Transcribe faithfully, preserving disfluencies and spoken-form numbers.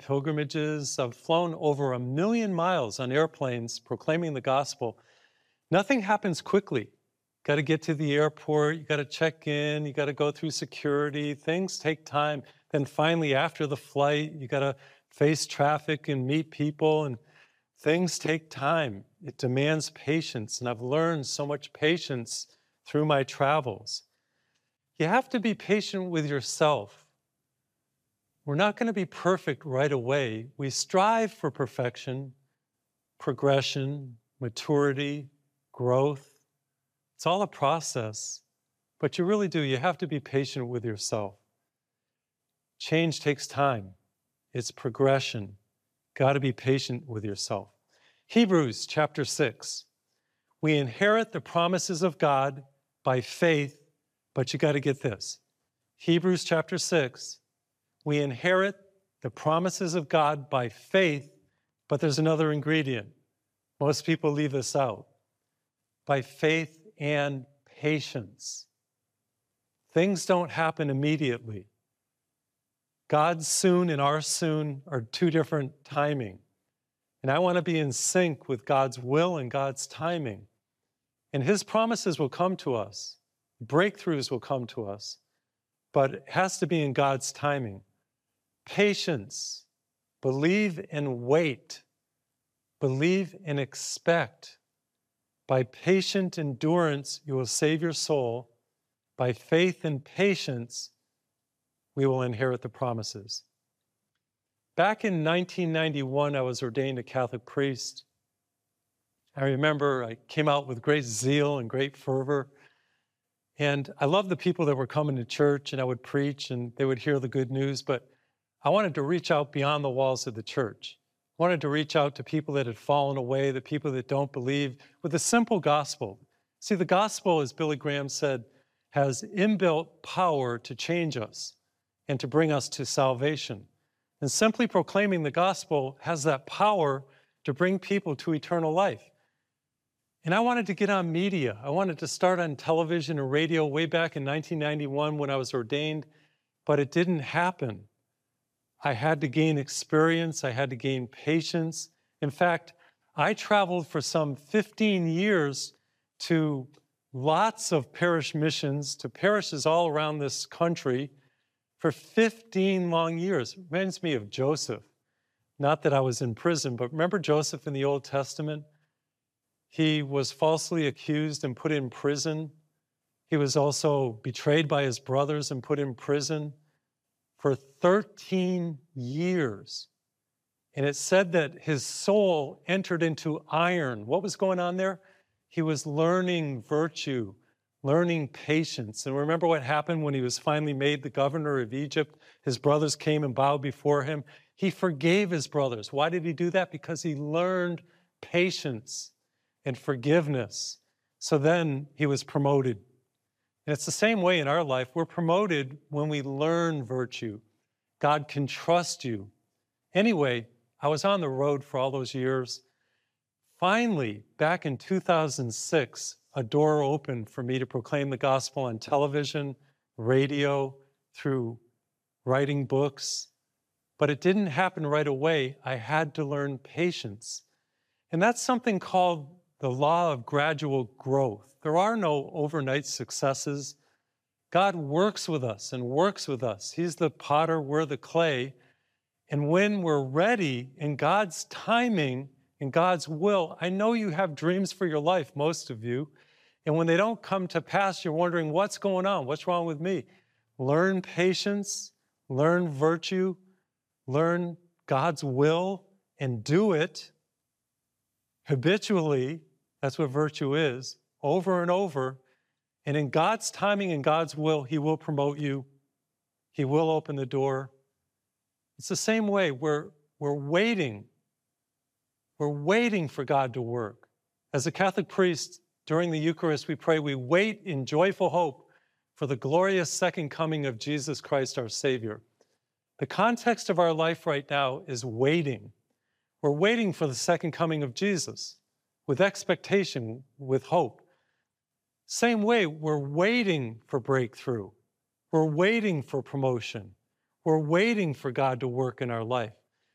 pilgrimages. I've flown over a million miles on airplanes proclaiming the gospel. Nothing happens quickly. Got to get to the airport, you got to check in, you got to go through security. Things take time. Then finally, after the flight, you got to face traffic and meet people, and things take time. It demands patience, and I've learned so much patience through my travels. You have to be patient with yourself. We're not going to be perfect right away. We strive for perfection, progression, maturity, growth. It's all a process, but you really do. You have to be patient with yourself. Change takes time. It's progression. Got to be patient with yourself. Hebrews chapter six. We inherit the promises of God by faith, but you got to get this. Hebrews chapter six. We inherit the promises of God by faith, but there's another ingredient. Most people leave this out. By faith and patience. Things don't happen immediately. God's soon and our soon are two different timing. And I want to be in sync with God's will and God's timing. And His promises will come to us. Breakthroughs will come to us. But it has to be in God's timing. Patience. Believe and wait. Believe and expect. By patient endurance, you will save your soul. By faith and patience, we will inherit the promises. Back in nineteen ninety-one, I was ordained a Catholic priest. I remember I came out with great zeal and great fervor. And I loved the people that were coming to church, and I would preach, and they would hear the good news. But I wanted to reach out beyond the walls of the church. Wanted to reach out to people that had fallen away, the people that don't believe, with a simple gospel. See, the gospel, as Billy Graham said, has inbuilt power to change us and to bring us to salvation. And simply proclaiming the gospel has that power to bring people to eternal life. And I wanted to get on media. I wanted to start on television and radio way back in nineteen ninety-one when I was ordained, but it didn't happen. I had to gain experience. I had to gain patience. In fact, I traveled for some fifteen years to lots of parish missions, to parishes all around this country for fifteen long years. It reminds me of Joseph. Not that I was in prison, but remember Joseph in the Old Testament? He was falsely accused and put in prison. He was also betrayed by his brothers and put in prison for thirteen years. And it said that his soul entered into iron. What was going on there? He was learning virtue, learning patience. And remember what happened when he was finally made the governor of Egypt? His brothers came and bowed before him. He forgave his brothers. Why did he do that? Because he learned patience and forgiveness. So then he was promoted. And it's the same way in our life. We're promoted when we learn virtue. God can trust you. Anyway, I was on the road for all those years. Finally, back in two thousand six, a door opened for me to proclaim the gospel on television, radio, through writing books. But it didn't happen right away. I had to learn patience. And that's something called the law of gradual growth. There are no overnight successes. God works with us and works with us. He's the potter, we're the clay. And when we're ready in God's timing, in God's will, I know you have dreams for your life, most of you. And when they don't come to pass, you're wondering, what's going on? What's wrong with me? Learn patience, learn virtue, learn God's will, and do it habitually. That's what virtue is, over and over. And in God's timing and God's will, He will promote you. He will open the door. It's the same way. We're, we're waiting. We're waiting for God to work. As a Catholic priest, during the Eucharist, we pray, we wait in joyful hope for the glorious second coming of Jesus Christ, our Savior. The context of our life right now is waiting. We're waiting for the second coming of Jesus with expectation, with hope. Same way, we're waiting for breakthrough. We're waiting for promotion. We're waiting for God to work in our life.